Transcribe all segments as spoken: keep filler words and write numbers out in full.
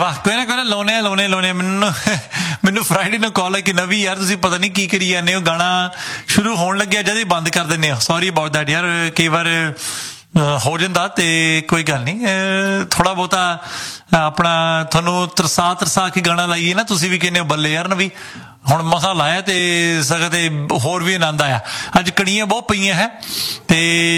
ਵਾਹ ਕੋਈ ਨਾ ਕੋਈ ਨਾ ਲਾਉਣੇ ਲਾਉਣੇ ਲਾਉਣੇ ਮੈਨੂੰ ਮੈਨੂੰ ਫਰਾਈਡੇ ਨੂੰ ਕਾਲ ਹੈ ਕਿ ਨਵੀਂ ਯਾਰ ਤੁਸੀਂ ਪਤਾ ਨਹੀਂ ਕੀ ਕਰੀ ਜਾਂਦੇ ਹੋ, ਗਾਣਾ ਸ਼ੁਰੂ ਹੋਣ ਲੱਗਿਆ ਜਦ ਹੀ ਬੰਦ ਕਰ ਦਿੰਦੇ ਹੋ। ਸੌਰੀ ਅਬਾਊਟ ਦੈਟ ਯਾਰ, ਕਈ ਵਾਰ ਹੋ ਜਾਂਦਾ ਤੇ ਕੋਈ ਗੱਲ ਨਹੀਂ, ਥੋੜਾ ਬਹੁਤਾ ਆਪਣਾ ਤੁਹਾਨੂੰ ਤਰਸਾ ਤਰਸਾ ਕੇ ਗਾਣਾ ਲਾਈਏ ਨਾ, ਤੁਸੀਂ ਵੀ ਕਹਿੰਦੇ ਹੋ ਬੱਲੇ ਯਾਰ ਨਵੀਂ ਹੁਣ ਮਸਾ ਲਾਇਆ ਤੇ ਸਗੋਂ ਤੇ ਹੋਰ ਵੀ ਆਨੰਦ ਆਇਆ। ਅੱਜ ਕਣੀਆਂ ਬਹੁਤ ਪਈਆਂ ਹੈ ਤੇ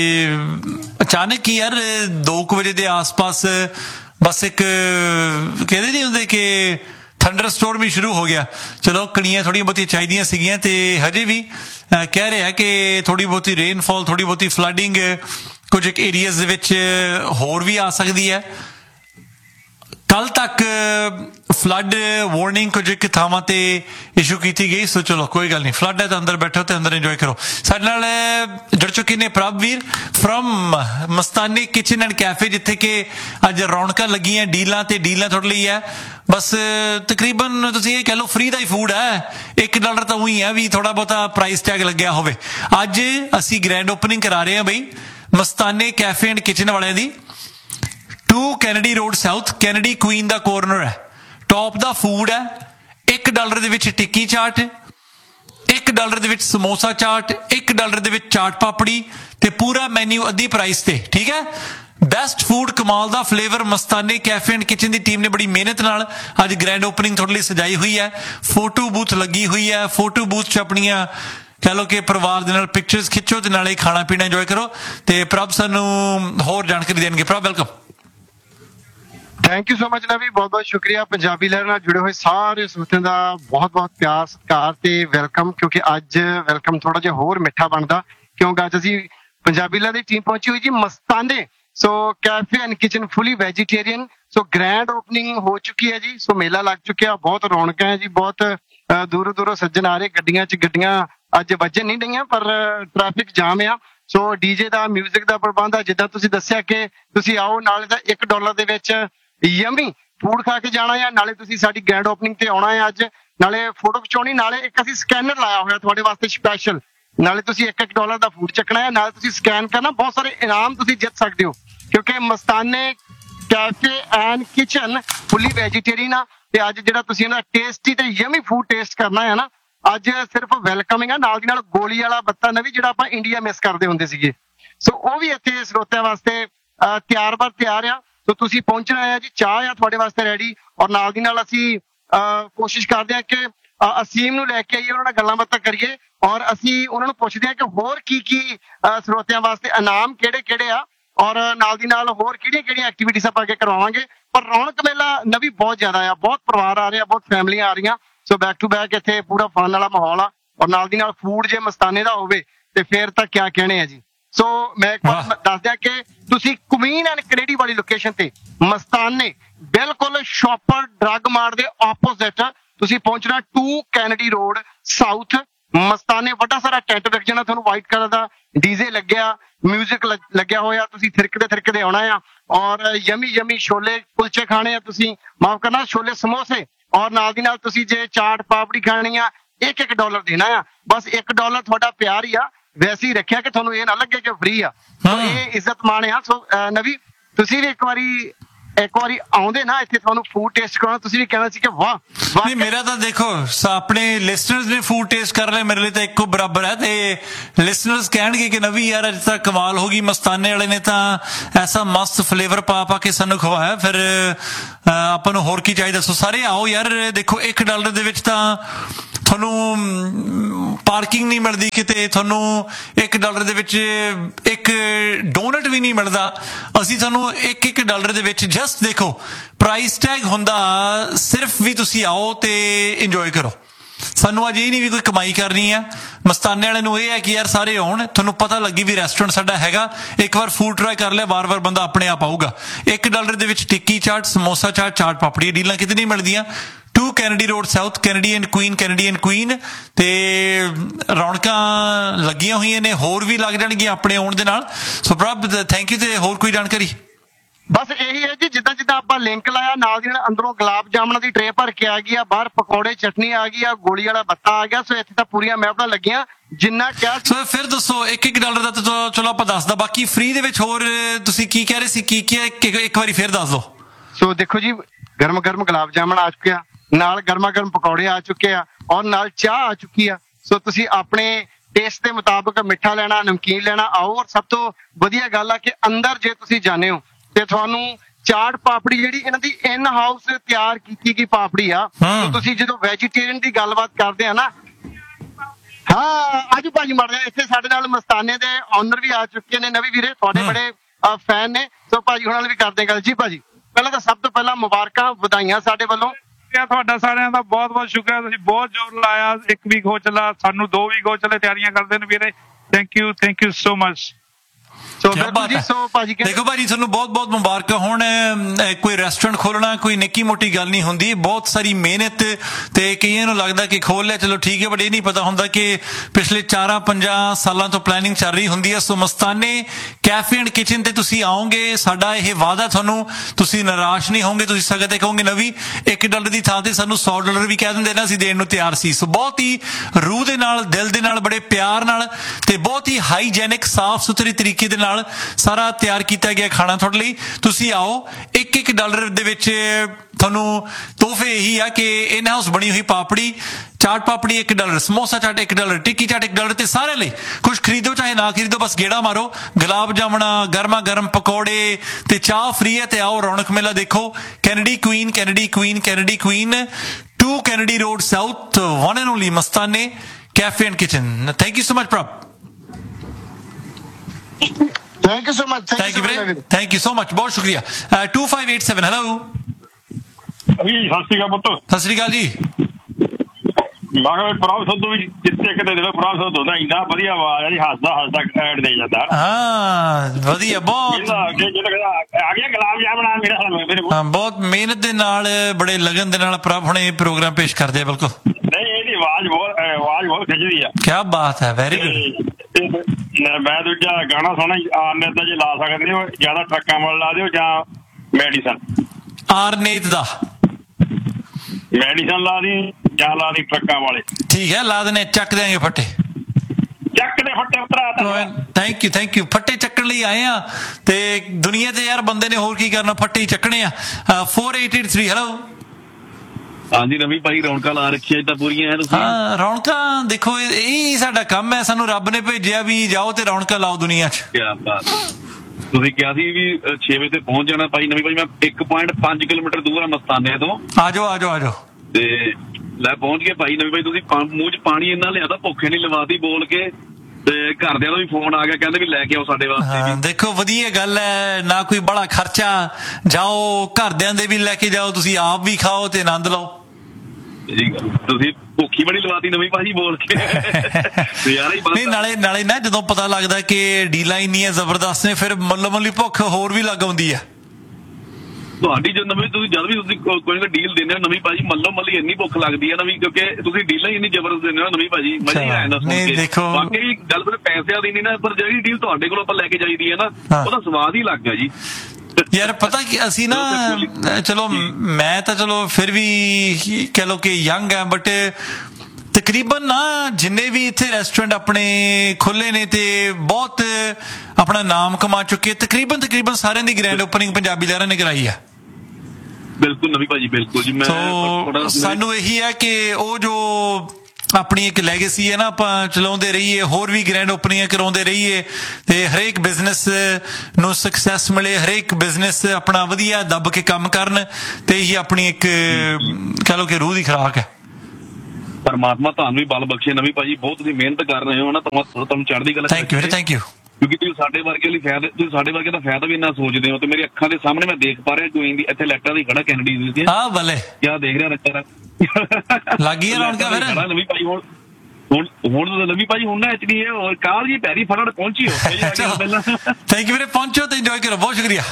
ਅਚਾਨਕ ਹੀ ਯਾਰ ਦੋ ਕੁ ਵਜੇ ਦੇ ਆਸ ਪਾਸ ਬਸ ਇੱਕ ਕਹਿੰਦੇ ਨਹੀਂ ਹੁੰਦੇ ਕਿ ਥੰਡਰ ਸਟੋਰਮ ਵੀ ਸ਼ੁਰੂ ਹੋ ਗਿਆ। ਚਲੋ ਕਣੀਆਂ ਥੋੜ੍ਹੀਆਂ ਬਹੁਤੀਆਂ ਚਾਹੀਦੀਆਂ ਸੀਗੀਆਂ ਤੇ ਹਜੇ ਵੀ ਕਹਿ ਰਿਹਾ ਕਿ ਥੋੜ੍ਹੀ ਬਹੁਤੀ ਰੇਨਫਾਲ, ਥੋੜ੍ਹੀ ਬਹੁਤੀ ਫਲੱਡਿੰਗ ਕੁਝ ਇੱਕ ਏਰੀਆਜ਼ ਦੇ ਵਿੱਚ ਹੋਰ ਵੀ ਆ ਸਕਦੀ ਹੈ। ਕੱਲ ਤੱਕ ਫਲੱਡ ਵਾਰਨਿੰਗ ਕੁਝ ਇੱਕ ਥਾਵਾਂ ਤੇ ਇਸ਼ੂ ਕੀਤੀ ਗਈ। ਸੋ ਚਲੋ ਕੋਈ ਗੱਲ ਨਹੀਂ, ਫਲੱਡ ਹੈ ਤਾਂ ਅੰਦਰ ਬੈਠੋ ਤੇ ਅੰਦਰ ਇੰਜੋਏ ਕਰੋ। ਸਾਡੇ ਨਾਲ ਜੁੜ ਚੁੱਕੇ ਨੇ ਪ੍ਰਭਵੀਰ firm Mastani kitchen and cafe, ਜਿੱਥੇ ਕਿ ਅੱਜ ਰੌਣਕਾਂ ਲੱਗੀਆਂ, ਡੀਲਾਂ ਤੇ ਡੀਲਾਂ ਤੁਹਾਡੇ ਲਈ ਹੈ। ਬਸ ਤਕਰੀਬਨ ਤੁਸੀਂ ਇਹ ਕਹਿ ਲਓ ਫ੍ਰੀ ਦਾ ਹੀ ਫੂਡ ਹੈ, ਇੱਕ ਡਾਲਰ ਤਾਂ ਉਹੀ ਹੈ ਵੀ ਥੋੜਾ ਬਹੁਤਾ ਪ੍ਰਾਈਸ ਟੈਗ ਲੱਗਿਆ ਹੋਵੇ। ਅੱਜ ਅਸੀਂ ਗ੍ਰੈਂਡ ਓਪਨਿੰਗ ਕਰਾ ਰਹੇ ਹਾਂ ਬਈ ਮਸਤਾਨੇ ਕੈਫੇ ਐਂਡ ਕਿਚਨ ਵਾਲਿਆਂ ਦੀ। To Kennedy road south, Kennedy Queen the corner ਹੈ। ਟੌਪ ਦਾ ਫੂਡ ਹੈ, ਇੱਕ ਡਾਲਰ ਦੇ ਵਿੱਚ ਟਿੱਕੀ ਚਾਟ, ਇੱਕ ਡਾਲਰ ਦੇ ਵਿੱਚ ਸਮੋਸਾ ਚਾਟ, ਇੱਕ ਡਾਲਰ ਦੇ ਵਿੱਚ ਚਾਟ ਪਾਪੜੀ ਤੇ ਪੂਰਾ ਮੈਨਿਊ ਅੱਧੀ ਪ੍ਰਾਈਸ ਤੇ। ਠੀਕ ਹੈ, ਬੈਸਟ ਫੂਡ, ਕਮਾਲ ਦਾ flavour. Mastaney cafe and kitchen the team ਨੇ ਬੜੀ ਮਿਹਨਤ ਨਾਲ ਅੱਜ ਗ੍ਰੈਂਡ ਓਪਨਿੰਗ ਤੁਹਾਡੇ ਲਈ ਸਜਾਈ ਹੋਈ ਹੈ। ਫੋਟੋ ਬੂਥ ਲੱਗੀ ਹੋਈ ਹੈ, ਫੋਟੋ ਬੂਥ 'ਚ ਆਪਣੀਆਂ ਕਹਿ ਲਓ ਕਿ ਪਰਿਵਾਰ ਦੇ ਨਾਲ ਪਿਕਚਰਸ ਖਿੱਚੋ ਤੇ ਨਾਲੇ ਖਾਣਾ ਪੀਣਾ ਇੰਜੋਏ ਕਰੋ। ਤੇ ਪ੍ਰਭ ਸਾਨੂੰ ਹੋਰ ਜਾਣਕਾਰੀ ਦੇਣਗੇ। ਪ੍ਰਭ welcome. Thank you so much ਨਵੀ, ਬਹੁਤ ਬਹੁਤ ਸ਼ੁਕਰੀਆ। ਪੰਜਾਬੀ ਲਹਿਰ ਨਾਲ ਜੁੜੇ ਹੋਏ ਸਾਰੇ ਸਰੋਤਿਆਂ ਦਾ ਬਹੁਤ ਬਹੁਤ ਪਿਆਰ ਸਤਿਕਾਰ ਤੇ ਵੈਲਕਮ, ਕਿਉਂਕਿ ਅੱਜ ਵੈਲਕਮ ਥੋੜਾ ਜਿਹਾ ਹੋਰ ਮਿੱਠਾ ਬਣਦਾ ਕਿਉਂਕਿ ਅੱਜ ਅਸੀਂ ਪੰਜਾਬੀ ਲਹਿਰ ਦੀ ਟੀਮ ਪਹੁੰਚੀ ਹੋਈ ਜੀ ਮਸਤਾਨੇ ਸੋ cafe and kitchen, fully vegetarian. So grand opening ਹੋ ਚੁੱਕੀ ਹੈ ਜੀ, ਸੋ ਮੇਲਾ ਲੱਗ ਚੁੱਕਿਆ, ਬਹੁਤ ਰੌਣਕਾਂ ਹੈ ਜੀ, ਬਹੁਤ ਦੂਰੋਂ ਦੂਰੋਂ ਸੱਜਣ ਆ ਰਹੇ, ਗੱਡੀਆਂ 'ਚ ਗੱਡੀਆਂ ਅੱਜ ਵੱਜਣ ਨਹੀਂ ਰਹੀਆਂ ਪਰ ਟ੍ਰੈਫਿਕ ਜਾਮ ਆ। ਸੋ ਡੀਜੇ ਦਾ, ਮਿਊਜ਼ਿਕ ਦਾ ਪ੍ਰਬੰਧ ਆ। ਜਿੱਦਾਂ ਤੁਸੀਂ ਦੱਸਿਆ ਕਿ ਤੁਸੀਂ ਆਓ, ਨਾਲੇ ਤਾਂ ਇੱਕ ਡਾਲਰ ਦੇ ਵਿੱਚ ਯਮੀ ਫੂਡ ਖਾ ਕੇ ਜਾਣਾ ਆ, ਨਾਲੇ ਤੁਸੀਂ ਸਾਡੀ ਗ੍ਰੈਂਡ ਓਪਨਿੰਗ ਤੇ ਆਉਣਾ ਹੈ ਅੱਜ, ਨਾਲੇ ਫੋਟੋ ਖਿਚਾਉਣੀ, ਨਾਲੇ ਇੱਕ ਅਸੀਂ ਸਕੈਨਰ ਲਾਇਆ ਹੋਇਆ ਤੁਹਾਡੇ ਵਾਸਤੇ ਸਪੈਸ਼ਲ, ਨਾਲੇ ਤੁਸੀਂ ਇੱਕ ਇੱਕ ਡਾਲਰ ਦਾ ਫੂਡ ਚੱਕਣਾ ਹੈ, ਨਾਲੇ ਤੁਸੀਂ ਸਕੈਨ ਕਰਨਾ, ਬਹੁਤ ਸਾਰੇ ਇਨਾਮ ਤੁਸੀਂ ਜਿੱਤ ਸਕਦੇ ਹੋ ਕਿਉਂਕਿ ਮਸਤਾਨੇ cafe and kitchen fully vegetarian ਆ। ਤੇ ਅੱਜ ਜਿਹੜਾ ਤੁਸੀਂ ਇਹਨਾਂ ਦਾ ਟੇਸਟੀ ਤੇ ਯਮੀ ਫੂਡ ਟੇਸਟ ਕਰਨਾ ਹੈ ਨਾ, ਅੱਜ ਸਿਰਫ ਵੈਲਕਮਿੰਗ ਆ, ਨਾਲ ਦੀ ਨਾਲ ਗੋਲੀ ਵਾਲਾ ਬੱਤਾ ਨਵੀਂ ਜਿਹੜਾ ਆਪਾਂ ਇੰਡੀਆ ਮਿਸ ਕਰਦੇ ਹੁੰਦੇ ਸੀਗੇ, ਸੋ ਉਹ ਵੀ ਇੱਥੇ ਸਰੋਤਿਆਂ ਵਾਸਤੇ ਤਿਆਰ ਬਰ ਤਿਆਰ ਆ। ਸੋ ਤੁਸੀਂ ਪਹੁੰਚਣਾ ਹੈ ਜੀ, ਚਾਹ ਆ ਤੁਹਾਡੇ ਵਾਸਤੇ ਰੈਡੀ, ਔਰ ਨਾਲ ਦੀ ਨਾਲ ਅਸੀਂ ਕੋਸ਼ਿਸ਼ ਕਰਦੇ ਹਾਂ ਕਿ ਅਸੀਮ ਨੂੰ ਲੈ ਕੇ ਆਈਏ, ਉਹਨਾਂ ਨਾਲ ਗੱਲਾਂ ਬਾਤਾਂ ਕਰੀਏ, ਔਰ ਅਸੀਂ ਉਹਨਾਂ ਨੂੰ ਪੁੱਛਦੇ ਹਾਂ ਕਿ ਹੋਰ ਕੀ ਕੀ ਸਰੋਤਿਆਂ ਵਾਸਤੇ ਇਨਾਮ ਕਿਹੜੇ ਕਿਹੜੇ ਆ, ਔਰ ਨਾਲ ਦੀ ਨਾਲ ਹੋਰ ਕਿਹੜੀਆਂ ਕਿਹੜੀਆਂ ਐਕਟੀਵਿਟੀਜ਼ ਆਪਾਂ ਅੱਗੇ ਕਰਵਾਵਾਂਗੇ। ਪਰ ਰੌਣਕ ਮੇਲਾ ਨਵੀਂ ਬਹੁਤ ਜ਼ਿਆਦਾ ਆ, ਬਹੁਤ ਪਰਿਵਾਰ ਆ ਰਿਹਾ, ਬਹੁਤ ਫੈਮਲੀਆਂ ਆ ਰਹੀਆਂ। ਸੋ ਬੈਕ ਟੂ ਬੈਕ ਇੱਥੇ ਪੂਰਾ ਫਨ ਵਾਲਾ ਮਾਹੌਲ ਆ, ਔਰ ਨਾਲ ਦੀ ਨਾਲ ਫੂਡ ਜੇ ਮਸਤਾਨੇ ਦਾ ਹੋਵੇ ਤੇ ਫਿਰ ਤਾਂ ਕਿਆ ਕਹਿਣੇ ਆ ਜੀ। ਸੋ ਮੈਂ ਇੱਕ ਵਾਰ ਦੱਸ ਦਿਆਂ ਕਿ ਤੁਸੀਂ ਕੁਈਨ ਐਂਡ ਕੈਨੇਡੀ ਵਾਲੀ ਲੋਕੇਸ਼ਨ ਤੇ ਮਸਤਾਨੇ ਬਿਲਕੁਲ ਸ਼ੌਪਰ ਡਰੱਗ ਮਾਰਟ ਦੇ ਆਪੋਜ਼ਿਟ ਤੁਸੀਂ ਪਹੁੰਚਣਾ, ਟੂ ਕੈਨੇਡੀ ਰੋਡ ਸਾਊਥ ਮਸਤਾਨੇ। ਵੱਡਾ ਸਾਰਾ ਟੈਂਟ ਵਿਖ ਜਾਣਾ ਤੁਹਾਨੂੰ, ਵਾਈਟ ਕਲਰ ਦਾ ਡੀਜ਼ੇ ਲੱਗਿਆ, ਮਿਊਜ਼ਿਕ ਲੱਗਿਆ ਹੋਇਆ, ਤੁਸੀਂ ਥਿਰਕਦੇ ਥਿਰਕਦੇ ਆਉਣਾ ਆ, ਔਰ ਯਮੀ ਯਮੀ ਛੋਲੇ ਕੁਲਚੇ ਖਾਣੇ ਆ, ਤੁਸੀਂ ਮਾਫ ਕਰਨਾ ਛੋਲੇ ਸਮੋਸੇ, ਔਰ ਨਾਲ ਦੀ ਨਾਲ ਤੁਸੀਂ ਜੇ ਚਾਟ ਪਾਪੜੀ ਖਾਣੀ ਆ ਇੱਕ ਇੱਕ ਡਾਲਰ ਦੇਣਾ ਆ। ਬਸ ਇੱਕ ਡਾਲਰ ਤੁਹਾਡਾ ਪਿਆਰ ਹੀ ਆ, ਵੈਸੇ ਹੀ ਰੱਖਿਆ ਕਿ ਤੁਹਾਨੂੰ ਇਹ ਨਾ ਲੱਗੇ ਕਿ ਫ੍ਰੀ ਆ, ਇਹ ਇੱਜ਼ਤ ਮਾਣ ਆ। ਸੋ ਨਵੀ ਤੁਸੀਂ ਵੀ ਇੱਕ ਵਾਰੀ ਇੱਕ ਵਾਰੀ ਆਉਂਦੇ ਨਾ ਇੱਥੇ, ਤੁਹਾਨੂੰ ਫੂਡ ਟੇਸਟ ਕਰਾਉਣਾ, ਤੁਸੀਂ ਵੀ ਕਹਿਣਾ ਸੀ ਕਿ ਵਾਹ ਵਾਹ। ਨਹੀਂ ਮੇਰਾ ਤਾਂ ਦੇਖੋ ਆਪਣੇ ਲਿਸਨਰਸ ਨੇ ਫੂਡ ਟੇਸਟ ਕਰ ਲਿਆ, ਮੇਰੇ ਲਈ ਤਾਂ ਇੱਕੋ ਬਰਾਬਰ ਹੈ। ਤੇ ਲਿਸਨਰਸ ਕਹਿਣਗੇ ਕਿ ਨਵੀਂ ਯਾਰ ਅੱਜ ਤਾਂ ਕਮਾਲ ਹੋ ਗਈ, ਮਸਤਾਨੇ ਵਾਲੇ ਨੇ ਤਾਂ ਐਸਾ ਮਸਤ ਫਲੇਵਰ ਪਾ ਪਾ ਕੇ ਸਾਨੂੰ ਖਵਾਇਆ, ਫਿਰ ਆਪਾਂ ਨੂੰ ਹੋਰ ਕੀ ਚਾਹੀਦਾ। ਸੋ ਸਾਰੇ ਆਓ ਯਾਰ। ਦੇਖੋ ਇੱਕ ਡਾਲਰ ਦੇ ਵਿੱਚ ਤਾਂ ਤੁਹਾਨੂੰ ਪਾਰਕਿੰਗ ਨਹੀਂ ਮਿਲਦੀ ਕਿਤੇ, ਤੁਹਾਨੂੰ ਇੱਕ ਡਾਲਰ ਦੇ ਵਿੱਚ ਇੱਕ ਡੋਨਟ ਵੀ ਨਹੀਂ ਮਿਲਦਾ। ਅਸੀਂ ਤੁਹਾਨੂੰ ਇੱਕ ਇੱਕ ਡਾਲਰ ਦੇ ਵਿੱਚ ਜਸਟ ਦੇਖੋ ਪ੍ਰਾਈਸ ਟੈਗ ਹੁੰਦਾ, ਸਿਰਫ ਵੀ ਤੁਸੀਂ ਆਓ ਤੇ ਇੰਜੋਏ ਕਰੋ। ਸਾਨੂੰ ਅੱਜ ਇਹ ਨਹੀਂ ਵੀ ਕੋਈ ਕਮਾਈ ਕਰਨੀ ਆ, ਮਸਤਾਨੇ ਵਾਲੇ ਨੂੰ ਇਹ ਹੈ ਕਿ ਯਾਰ ਸਾਰੇ ਆਉਣ, ਤੁਹਾਨੂੰ ਪਤਾ ਲੱਗੀ ਵੀ ਰੈਸਟੋਰੈਂਟ ਸਾਡਾ ਹੈਗਾ, ਇੱਕ ਵਾਰ ਫੂਡ ਟਰਾਈ ਕਰ ਲਿਆ, ਵਾਰ ਵਾਰ ਬੰਦਾ ਆਪਣੇ ਆਪ ਆਊਗਾ। ਇੱਕ ਡਾਲਰ ਦੇ ਵਿੱਚ ਟਿੱਕੀ ਚਾਟ, ਸਮੋਸਾ ਚਾਟ, ਚਾਟ ਪਾਪੜੀ, ਡੀਲਾਂ ਕਿਤੇ ਨਹੀਂ ਮਿਲਦੀਆਂ। To Kennedy road south, Canadian Queen, Canadian Queen. ਤੇ ਰੌਣਕਾਂ ਲੱਗੀਆਂ ਹੋਈਆਂ ਨੇ, ਹੋਰ ਵੀ ਲੱਗ ਜਾਣਗੀਆਂ ਆਪਣੇ ਆਉਣ ਦੇ ਨਾਲ। ਸੋ ਪ੍ਰਭ ਥੈਂਕ ਯੂ। ਤੇ ਹੋਰ ਕੋਈ ਜਾਣਕਾਰੀ? ਬਸ ਇਹੀ ਹੈ ਜੀ, ਜਿੱਦਾਂ ਜਿੱਦਾਂ ਆਪਾਂ ਲਿੰਕ ਲਾਇਆ, ਨਾਲ ਦੀ ਨਾਲ ਅੰਦਰੋਂ ਗੁਲਾਬ ਜਾਮਣਾ ਦੀ ਟਰੇ ਭਰ ਕੇ ਆ ਗਈ ਆ, ਬਾਹਰ ਪਕੌੜੇ ਚਟਨੀ ਆ ਗਈ ਆ, ਗੋਲੀ ਵਾਲਾ ਬੱਤਾ ਆ ਗਿਆ। ਸੋ ਇੱਥੇ ਤਾਂ ਪੂਰੀਆਂ ਮਹਿਫਲਾਂ ਲੱਗੀਆਂ ਜਿੰਨਾ ਕਿਹਾ। ਸੋ ਫਿਰ ਦੱਸੋ ਇੱਕ ਇੱਕ ਡਾਲਰ ਦਾ ਤਾਂ ਚਲੋ ਆਪਾਂ ਦੱਸਦਾ, ਬਾਕੀ ਫ੍ਰੀ ਦੇ ਵਿੱਚ ਹੋਰ ਤੁਸੀਂ ਕੀ ਕਹਿ ਰਹੇ ਸੀ, ਕੀ ਕੀ ਇੱਕ ਵਾਰੀ ਫਿਰ ਦੱਸ ਦਿਓ। ਸੋ ਦੇਖੋ ਜੀ ਗਰਮ ਗਰਮ ਗੁਲਾਬ ਜਾਮਣ ਆ ਚੁੱਕੇ ਆ, ਨਾਲ ਗਰਮਾ ਗਰਮ ਪਕੌੜੇ ਆ ਚੁੱਕੇ ਆ, ਔਰ ਨਾਲ ਚਾਹ ਆ ਚੁੱਕੀ ਆ। ਸੋ ਤੁਸੀਂ ਆਪਣੇ ਟੇਸਟ ਦੇ ਮੁਤਾਬਕ ਮਿੱਠਾ ਲੈਣਾ, ਨਮਕੀਨ ਲੈਣਾ, ਆਓ। ਔਰ ਸਭ ਤੋਂ ਵਧੀਆ ਗੱਲ ਆ ਕਿ ਅੰਦਰ ਜੇ ਤੁਸੀਂ ਜਾਂਦੇ ਹੋ ਤੇ ਤੁਹਾਨੂੰ ਚਾਟ ਪਾਪੜੀ ਜਿਹੜੀ ਇਹਨਾਂ ਦੀ ਇਨ ਹਾਊਸ ਤਿਆਰ ਕੀਤੀ ਗਈ ਪਾਪੜੀ ਆ। ਤੇ ਤੁਸੀਂ ਜਦੋਂ ਵੈਜੀਟੇਰੀਅਨ ਦੀ ਗੱਲਬਾਤ ਕਰਦੇ ਆ ਨਾ, ਹਾਂ ਆਜੂ ਭਾਜੀ ਮੜ ਜਾ। ਇੱਥੇ ਸਾਡੇ ਨਾਲ ਮਸਤਾਨੇ ਦੇ ਓਨਰ ਵੀ ਆ ਚੁੱਕੇ ਨੇ, ਨਵੀਂ ਵੀਰੇ ਤੁਹਾਡੇ ਬੜੇ ਫੈਨ ਨੇ। ਸੋ ਭਾਜੀ ਉਹਨਾਂ ਨਾਲ ਵੀ ਕਰਦੇ ਗੱਲ। ਜੀ ਭਾਜੀ, ਪਹਿਲਾਂ ਤਾਂ ਸਭ ਤੋਂ ਪਹਿਲਾਂ ਮੁਬਾਰਕਾਂ, ਵਧਾਈਆਂ ਸਾਡੇ ਵੱਲੋਂ। ਤੁਹਾਡਾ ਸਾਰਿਆਂ ਦਾ ਬਹੁਤ ਬਹੁਤ ਸ਼ੁਕਰੀਆ, ਤੁਸੀਂ ਬਹੁਤ ਜ਼ੋਰ ਲਾਇਆ। ਇੱਕ ਵੀਕ ਹੋ ਚੱਲਾ, ਸਾਨੂੰ ਦੋ ਵੀਕ ਹੋ ਚੱਲੇ ਤਿਆਰੀਆਂ ਕਰਦੇ ਨੇ ਵੀਰੇ। Thank you, thank you so much. ਸੋ ਭਾਜੀ ਦੇਖੋ ਭਾਜੀ, ਤੁਹਾਨੂੰ ਬਹੁਤ ਬਹੁਤ ਮੁਬਾਰਕਾਂ। ਹੁਣ ਕੋਈ ਰੈਸਟੋਰੈਂਟ ਖੋਲਣਾ ਕੋਈ ਨਿੱਕੀ ਮੋਟੀ ਗੱਲ ਨਹੀਂ ਹੁੰਦੀ, ਬਹੁਤ ਸਾਰੀ ਮਿਹਨਤ। ਤੇ ਕਈਆਂ ਨੂੰ ਲੱਗਦਾ ਕਿ ਖੋਲ ਲਿਆ ਚਲੋ ਠੀਕ ਹੈ, ਬਟ ਇਹ ਨਹੀਂ ਪਤਾ ਹੁੰਦਾ ਕਿ ਪਿਛਲੇ ਚਾਰਾਂ ਪੰਜਾਂ ਸਾਲਾਂ ਤੋਂ ਪਲੈਨਿੰਗ ਚੱਲ ਰਹੀ ਹੁੰਦੀ ਹੈ। ਸੋ ਮਸਤਾਨੇ ਕੈਫੇ ਐਂਡ ਕਿਚਨ ਤੇ ਤੁਸੀਂ ਆਓਗੇ, ਸਾਡਾ ਇਹ ਵਾਅਦਾ ਤੁਹਾਨੂੰ, ਤੁਸੀਂ ਨਿਰਾਸ਼ ਨਹੀਂ ਹੋਵੋਗੇ। ਤੁਸੀਂ ਸਗੋਂ ਤੇ ਕਹੋਗੇ ਨਵੀਂ ਇੱਕ ਡਾਲਰ ਦੀ ਥਾਂ ਤੇ ਸਾਨੂੰ ਸੌ ਡਾਲਰ ਵੀ ਕਹਿ ਦਿੰਦੇ ਨਾ, ਅਸੀਂ ਦੇਣ ਨੂੰ ਤਿਆਰ ਸੀ। ਸੋ ਬਹੁਤ ਹੀ ਰੂਹ ਦੇ ਨਾਲ, ਦਿਲ ਦੇ ਨਾਲ, ਬੜੇ ਪਿਆਰ ਨਾਲ ਤੇ ਬਹੁਤ ਹੀ ਹਾਈਜੈਨਿਕ ਸਾਫ਼ ਸੁਥਰੇ ਤਰੀਕੇ ਦੇ ਨਾਲ ਸਾਰਾ ਤਿਆਰ ਕੀਤਾ ਗਿਆ ਖਾਣਾ ਤੁਹਾਡੇ ਲਈ। ਤੁਸੀਂ ਆਓ, ਇੱਕ ਇੱਕ ਡਾਲਰ ਦੇ ਵਿੱਚ ਤੁਹਾਨੂੰ ਤੋਹਫੇ ਇਹੀ ਆ ਕਿ ਇਨ ਹਾਊਸ ਬਣੀ ਹੋਈ ਪਾਪੜੀ, ਚਾਟ ਪਾਪੜੀ ਇੱਕ ਡਾਲਰ, ਸਮੋਸਾ ਚਾਟ ਇੱਕ ਡਾਲਰ, ਟਿੱਕੀ ਚਾਟ ਇੱਕ ਡਾਲਰ। ਤੇ ਸਾਰਿਆਂ ਲਈ ਕੁਝ ਖਰੀਦੋ ਚਾਹੇ ਨਾ ਖਰੀਦੋ, ਬਸ ਗੇੜਾ ਮਾਰੋ। ਗੁਲਾਬ ਜਾਮਣਾ, ਗਰਮਾ ਗਰਮ ਪਕੌੜੇ ਤੇ ਚਾਹ ਫ੍ਰੀ ਹੈ। ਤੇ ਆਓ ਰੌਣਕ ਮੇਲਾ ਦੇਖੋ। Kennedy Queen, Kennedy Queen, Kennedy Queen, to Kennedy road south, one and only Mastaney cafe and kitchen. Thank you so much ਪ੍ਰਭ। Thank you so much. Thank you ਵੀਰੇ, ਥੈਂਕ ਯੂ ਸੋ ਮਚ, ਬਹੁਤ ਸ਼ੁਕਰੀਆ। To five eight seven, hello ਸਤਿ ਸ਼੍ਰੀ ਅਕਾਲ ਪੁੱਤ। ਸਤਿ ਸ਼੍ਰੀ ਅਕਾਲ ਜੀ। ਮੈਂ ਕਿਹਾ ਪ੍ਰਭ ਸੰਧੂ ਵੀ ਜਿੱਤੇ ਕਿਤੇ ਜਦੋਂ ਪ੍ਰਭ ਸੰਧੂ ਦਾ ਇੰਨਾ ਵਧੀਆ ਆਵਾਜ਼ ਆ ਜੀ, ਹੱਸਦਾ ਹੱਸਦਾ ਐਡ ਦੇ ਜਾਂਦਾ। ਹਾਂ ਵਧੀਆ, ਬਹੁਤ ਆ ਗਿਆ ਗੁਲਾਬ ਜਾਮਣਾ ਮੇਰਾ ਹਾਲ। ਹਾਂ, ਬਹੁਤ ਮਿਹਨਤ ਦੇ ਨਾਲ, ਬੜੇ ਲਗਨ ਦੇ ਨਾਲ ਪ੍ਰਭ ਹੁਣ ਇਹ ਪ੍ਰੋਗਰਾਮ ਪੇਸ਼ ਕਰਦੇ ਆ। ਬਿਲਕੁਲ ਨਹੀਂ, ਇਹਦੀ ਆਵਾਜ਼ ਬਹੁਤ ਆਵਾਜ਼ ਬਹੁਤ ਖਿੱਚਦੀ ਆ। ਕਿਆ ਬਾਤ ਹੈ, ਵੈਰੀ ਗੁੱਡ। ਮੈਂ ਦੂਜਾ ਗਾਣਾ ਸੁਣਾ ਆਰਨੇਤ ਦਾ, ਜੇ ਲਾ ਸਕਦੇ ਹੋ ਜਿਆਦਾ ਟਰੱਕਾਂ ਵਾਲਾ ਲਾ ਦਿਓ ਜਾਂ ਮੈਡੀਸਨ। ਆਰਨੇਤ ਦਾ ਮੈਡੀਸਨ ਲਾ ਦੀ ਜਾਂ ਲਾ ਦੀ ਟਰੱਕਾਂ ਵਾਲੇ। ਠੀਕ ਹੈ, ਲਾ ਦੇਣੇ, ਚੱਕ ਦਿਆਂਗੇ ਫੱਟੇ। ਚੱਕ ਦੇ ਫੱਟੇ ਉਤਰਾ। Thank you, thank you. ਫੱਟੇ ਚੱਕਣ ਲਈ ਆਏ ਆ ਤੇ ਦੁਨੀਆ ਤੇ ਯਾਰ ਬੰਦੇ ਨੇ ਹੋਰ ਕੀ ਕਰਨਾ, ਫੱਟੇ ਹੀ ਚੱਕਣੇ ਆ। Four eight eight three, hello. ਹਾਂਜੀ ਨਵੀਂ ਭਾਈ, ਰੌਣਕਾਂ ਲਾ ਰੱਖੀਆਂ ਤਾਂ ਪੂਰੀਆਂ ਹੈ ਤੁਸੀਂ। ਹਾਂ ਰੌਣਕਾਂ ਦੇਖੋ, ਇਹ ਸਾਡਾ ਕੰਮ ਹੈ। ਸਾਨੂੰ ਰੱਬ ਨੇ ਭੇਜਿਆ ਵੀ ਜਾਓ ਤੇ ਰੌਣਕਾਂ ਲਾਓ ਦੁਨੀਆ 'ਚ। ਕਿਆ ਬਾਤ। ਤੁਸੀਂ ਕਿਹਾ ਸੀ ਵੀ ਛੇ ਵਜੇ ਤੇ ਪਹੁੰਚ ਜਾਣਾ ਭਾਈ ਨਵੀਂ ਭਾਈ। ਮੈਂ ਇੱਕ ਪੁਆਇੰਟ ਪੰਜ ਕਿਲੋਮੀਟਰ ਦੂਰ ਆ ਮਸਤਾਨੇ ਤੋਂ। ਆ ਜਾਓ ਆ ਜਾਓ ਆ ਜਾਓ। ਤੇ ਲੈ ਪਹੁੰਚ ਗਏ ਭਾਈ ਨਵੀਂ ਭਾਈ। ਤੁਸੀਂ ਮੂੰਹ 'ਚ ਪਾਣੀ ਇੰਨਾ ਲਿਆਦਾ, ਭੁੱਖੇ ਨਹੀਂ ਲਵਾਤੀ ਬੋਲ ਕੇ। ਤੇ ਘਰਦਿਆਂ ਦਾ ਵੀ ਫੋਨ ਆ ਗਿਆ, ਕਹਿੰਦੇ ਵੀ ਲੈ ਕੇ ਆਓ ਸਾਡੇ ਵਾਸਤੇ। ਦੇਖੋ ਵਧੀਆ ਗੱਲ ਹੈ, ਨਾ ਕੋਈ ਬੜਾ ਖਰਚਾ। ਜਾਓ ਘਰਦਿਆਂ ਦੇ ਵੀ ਲੈ ਕੇ ਜਾਓ, ਤੁਸੀਂ ਆਪ ਵੀ ਖਾਓ ਤੇ ਆਨੰਦ ਲਓ। ਤੁਸੀਂ ਭੁੱਖੀ ਬੜੀ ਲਵਾਤੀ ਨਵੀਂ ਭਾਜੀ ਬੋਲ ਕੇ। ਨਹੀਂ ਨਾਲੇ ਨਾਲੇ ਨਾ ਜਦੋਂ ਪਤਾ ਲੱਗਦਾ ਕਿ ਡੀਲਾਂ ਇੰਨੀਆਂ ਜ਼ਬਰਦਸਤ ਨੇ, ਫਿਰ ਮੱਲੋ ਮੱਲੀ ਭੁੱਖ ਹੋਰ ਵੀ ਲੱਗ ਆਉਂਦੀ ਆ ਤੁਹਾਡੀ। ਜੋ ਨਵੀਂ ਤੁਸੀਂ ਜਦ ਵੀ ਤੁਸੀਂ ਕੋਈ ਨਾ ਡੀਲ ਦਿੰਦੇ ਹੋ ਨਵੀਂ ਭਾਜੀ, ਮੱਲੋ ਮੱਲੀ ਇੰਨੀ ਭੁੱਖ ਲੱਗਦੀ ਹੈ ਨਵੀਂ, ਕਿਉਂਕਿ ਤੁਸੀਂ ਡੀਲਾਂ ਹੀ ਇੰਨੀ ਜ਼ਬਰਦਸਤ ਦਿੰਦੇ ਹੋ ਨਵੀਂ ਭਾਜੀ। ਮਜ਼ਾ ਹੀ ਆ ਜਾਂਦਾ ਸੁਣ ਕੇ। ਬਾਕੀ ਗੱਲ ਫਿਰ ਪੈਸਿਆਂ ਦੀ ਨਹੀਂ ਨਾ, ਪਰ ਜਿਹੜੀ ਡੀਲ ਤੁਹਾਡੇ ਕੋਲ ਆਪਾਂ ਲੈ ਕੇ ਜਾਈਦੀ ਹੈ ਨਾ, ਉਹਦਾ ਸਵਾਦ ਹੀ ਲੱਗ ਗਿਆ ਜੀ। ਯਾਰ ਪਤਾ ਕੀ, ਅਸੀਂ ਨਾ ਚਲੋ ਮੈਂ ਤਾਂ ਚਲੋ ਫਿਰ ਵੀ ਕਹਿ ਲਓ ਕਿ ਯੰਗ ਹੈ, ਬਟ ਤਕਰੀਬਨ ਨਾ ਜਿੰਨੇ ਵੀ ਇੱਥੇ ਰੈਸਟੋਰੈਂਟ ਆਪਣੇ ਖੁੱਲੇ ਨੇ ਤੇ ਬਹੁਤ ਆਪਣਾ ਨਾਮ ਕਮਾ ਚੁੱਕੇ, ਤਕਰੀਬਨ ਤਕਰੀਬਨ ਸਾਰਿਆਂ ਦੀ ਗ੍ਰੈਂਡ ਓਪਨਿੰਗ ਪੰਜਾਬੀ ਲਹਿਰਾਂ ਨੇ ਕਰਾਈ ਆ। ਬਿਲਕੁਲ ਨਵੀਂ ਭਾਜੀ, ਬਿਲਕੁਲ ਜੀ। ਮੈਂ ਸਾਨੂੰ ਇਹੀ ਹੈ ਕਿ ਉਹ ਜੋ ਆਪਣੀ ਇੱਕ ਲੈਗੇਸੀ ਹੈ ਨਾ, ਆਪਾਂ ਚਲਾਉਂਦੇ ਰਹੀਏ, ਹੋਰ ਵੀ ਗ੍ਰੈਂਡ ਓਪਨਿੰਗਾਂ ਕਰਾਉਂਦੇ ਰਹੀਏ ਤੇ ਹਰੇਕ ਬਿਜ਼ਨਸ ਨੂੰ ਸਕਸੈਸ ਮਿਲੇ, ਹਰੇਕ ਬਿਜ਼ਨਸ ਆਪਣਾ ਵਧੀਆ ਦੱਬ ਕੇ ਕੰਮ ਕਰਨ, ਤੇ ਇਹੀ ਆਪਣੀ ਇੱਕ ਕਹਿ ਲਓ ਕਿ ਰੂਹ ਦੀ ਖੁਰਾਕ ਹੈ। ਪਰਮਾਤਮਾ ਤੁਹਾਨੂੰ ਵੀ ਬਲ ਬਖਸ਼ੇ ਨਵੀਂ ਭਾਜੀ, ਬਹੁਤ ਤੁਸੀਂ ਮਿਹਨਤ ਕਰ ਰਹੇ ਹੋ ਨਾ, ਤੁਹਾਨੂੰ ਚੜ੍ਹਦੀ ਕਲਾ। Thank you thank you. ਕਿਉਂਕਿ ਤੁਸੀਂ ਸਾਡੇ ਵਰਗੇ ਲਈ ਫਾਇਦਾ, ਤੁਸੀਂ ਸਾਡੇ ਵਰਗੇ ਦਾ ਫਾਇਦਾ ਵੀ ਇੰਨਾ ਸੋਚਦੇ ਹੋ। ਤੇ ਮੇਰੀ ਅੱਖਾਂ ਦੇ ਸਾਹਮਣੇ ਮੈਂ ਦੇਖ ਪਾ ਰਿਹਾ ਗੋਇੰ ਦੀ ਇੱਥੇ ਲੈਟਾਂ ਦੀ ਖੜਾ ਕੈਨੇਡੀ ਦੀ। ਹਾਂ ਬੱਲੇ, ਕਿਆ ਦੇਖ ਰਿਹਾ ਰੱਖਿਆ ਲੱਗੀ ਹੈ ਰੌਣਕਾਂ ਫਿਰ ਨਵੀਂ ਭਾਈ। ਹੁਣ ਹੁਣ ਹੁਣ ਨਵੀਂ ਭਾਜੀ ਹੁਣ ਨਾ ਐਚਡੀ ਹੈ ਔਰ ਕਾਰ ਜੀ ਪੈਰੀ ਫਟਾਫਟ ਪਹੁੰਚੀ ਹੋ ਪਹਿਲਾਂ। ਥੈਂਕ ਯੂ ਵੀਰੇ, ਪਹੁੰਚੋ ਤੇ ਇੰਜੋਏ ਕਰੋ। ਬਹੁਤ ਸ਼ੁਕਰੀਆ।